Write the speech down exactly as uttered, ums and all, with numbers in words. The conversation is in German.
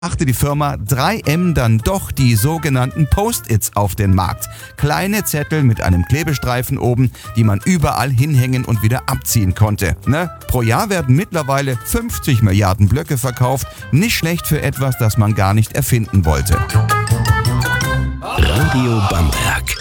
brachte die Firma drei M dann doch die sogenannten Post-its auf den Markt. Kleine Zettel mit einem Klebestreifen oben, die man überall hinhängen und wieder abziehen konnte. Ne? Pro Jahr werden mittlerweile fünfzig Milliarden Blöcke verkauft. Nicht schlecht für etwas, das man gar nicht erfinden wollte. Radio Bamberg.